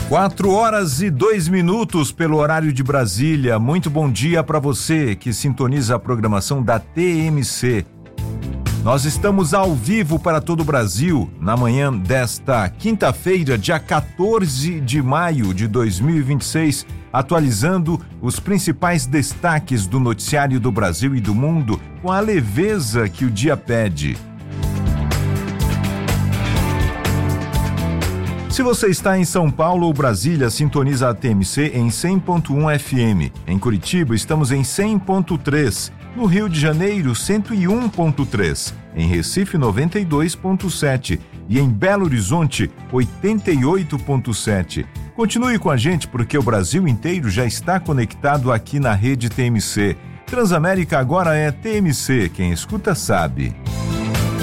4h02 pelo horário de Brasília. Muito bom dia para você que sintoniza a programação da TMC. Nós estamos ao vivo para todo o Brasil na manhã desta quinta-feira, dia 14 de maio de 2026, atualizando os principais destaques do noticiário do Brasil e do mundo com a leveza que o dia pede. Se você está em São Paulo ou Brasília, sintoniza a TMC em 100.1 FM. Em Curitiba, estamos em 100.3. No Rio de Janeiro, 101.3. Em Recife, 92.7. E em Belo Horizonte, 88.7. Continue com a gente porque o Brasil inteiro já está conectado aqui na rede TMC. Transamérica agora é TMC. Quem escuta sabe.